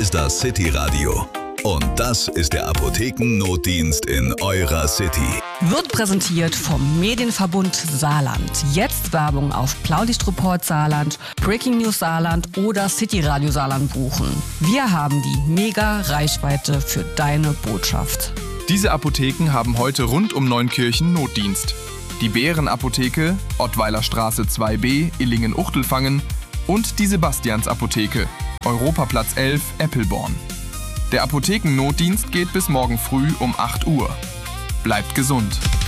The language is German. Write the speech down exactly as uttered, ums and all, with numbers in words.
ist das City Radio. Und das ist der Apothekennotdienst in eurer City. Wird präsentiert vom Medienverbund Saarland. Jetzt Werbung auf Blaulichtreport Saarland, Breaking News Saarland oder City Radio Saarland buchen. Wir haben die Mega-Reichweite für deine Botschaft. Diese Apotheken haben heute rund um Neunkirchen Notdienst. Die Bären-Apotheke, Ottweiler Straße zwei b, Illingen-Uchtelfangen und die Sebastians-Apotheke, Europaplatz elf, Eppelborn. Der Apothekennotdienst geht bis morgen früh um acht Uhr. Bleibt gesund!